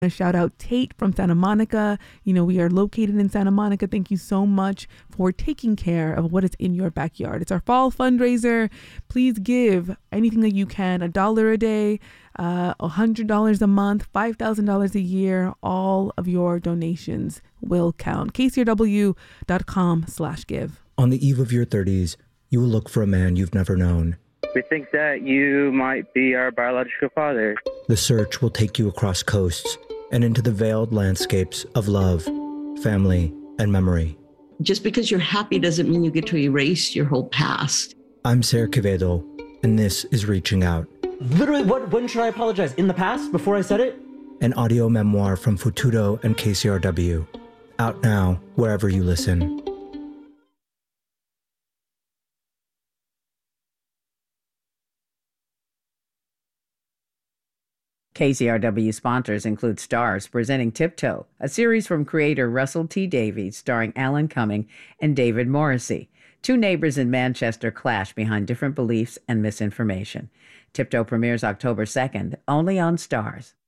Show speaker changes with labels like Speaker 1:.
Speaker 1: A shout out Tate from Santa Monica. You know, we are located in Santa Monica. Thank you so much for taking care of what is in your backyard. It's our fall fundraiser. Please give anything that you can, $1 a day, $100 a month, $5,000 a year. All of your donations will count. KCRW.com/give.
Speaker 2: On the eve of your 30s, you will look for a man you've never known.
Speaker 3: We think that you might be our biological father.
Speaker 2: The search will take you across coasts and into the veiled landscapes of love, family, and memory.
Speaker 4: Just because you're happy doesn't mean you get to erase your whole past.
Speaker 2: I'm Ser Quevedo, and this is Reaching Out.
Speaker 5: Literally, when should I apologize? In the past? Before I said it?
Speaker 2: An audio memoir from Futudo and KCRW. Out now, wherever you listen.
Speaker 6: KCRW sponsors include Stars presenting Tiptoe, a series from creator Russell T. Davies starring Alan Cumming and David Morrissey. Two neighbors in Manchester clash behind different beliefs and misinformation. Tiptoe premieres October 2nd, only on Stars.